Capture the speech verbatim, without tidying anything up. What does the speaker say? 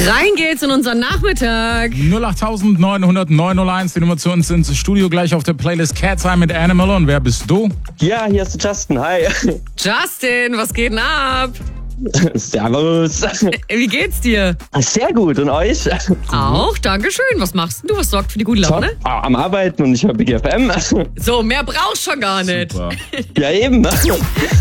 Rein geht's in unseren Nachmittag. null acht neun null null neun null eins, die Nummer zu uns ins Studio, gleich auf der Playlist Cat Time mit Animal. Und wer bist du? Ja, hier ist Justin, hi. Justin, was geht denn ab? Servus. Wie geht's dir? Sehr gut, und euch? Auch, dankeschön. Was machst denn du? Was sorgt für die gute Laune? Top. Am Arbeiten und ich höre Big F M. So, mehr brauchst schon gar nicht. Super. Ja, eben.